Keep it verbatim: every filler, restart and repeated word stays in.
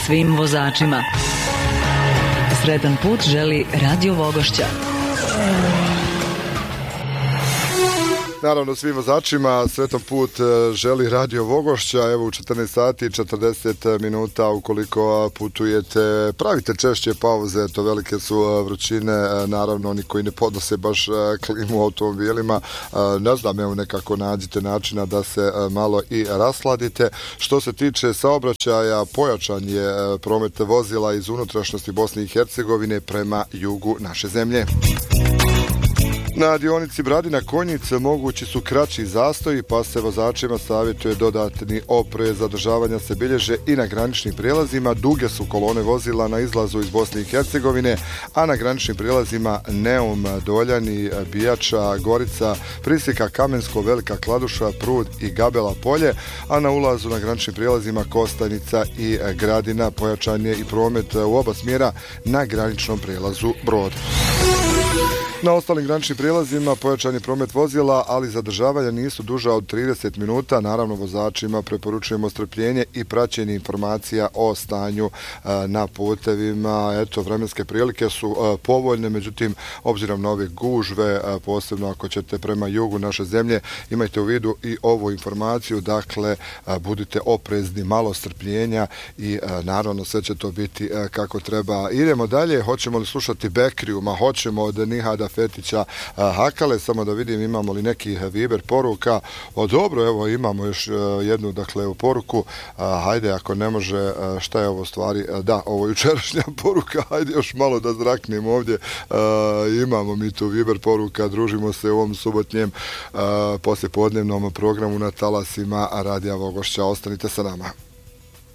svim vozačima. Sretan put želi Radio Vogošća. Naravno, svim vozačima sretan put želi Radio Vogošća. Evo u četrnaest sati i četrdeset minuta ukoliko putujete, pravite češće pauze, to velike su vrućine, naravno oni koji ne podnose baš klimu u automobilima, ne znam, evo nekako nađite načina da se malo i rasladite. Što se tiče saobraćaja, pojačan je promet vozila iz unutrašnjosti Bosne i Hercegovine prema jugu naše zemlje. Na dionici Bradina-Konjice mogući su kraći zastoji, pa se vozačima savjetuje dodatni oprez. Zadržavanja se bilježe i na graničnim prijelazima. Duge su kolone vozila na izlazu iz Bosne i Hercegovine, a na graničnim prijelazima Neum, Doljani, Bijača, Gorica, Prisika, Kamensko, Velika Kladuša, Prud i Gabela Polje, a na ulazu na graničnim prijelazima Kostajnica i Gradina. Pojačan je i promet u oba smjera na graničnom prijelazu Brod. Na ostalim graničnim prijelazima pojačan je promet vozila, ali zadržavanja nisu duža od trideset minuta. Naravno, vozačima preporučujemo strpljenje i praćenje informacija o stanju na putevima. Eto, vremenske prilike su povoljne, međutim, obzirom na ove gužve, posebno ako ćete prema jugu naše zemlje, imajte u vidu i ovu informaciju, dakle, budite oprezni, malo strpljenja i naravno sve će to biti kako treba. Idemo dalje, hoćemo li slušati Bekriju? Ma hoćemo, od Nihada Fetića Hakale, samo da vidim imamo li neki Viber poruka. O dobro, evo imamo još jednu, dakle, u poruku. Hajde, ako ne može, šta je ovo stvari? Da, ovo jučerašnja poruka, hajde još malo da zraknem ovdje. Imamo mi tu Viber poruka, družimo se u ovom subotnjem poslijepodnevnom programu na talasima Radija Vogošća. Ostanite sa nama.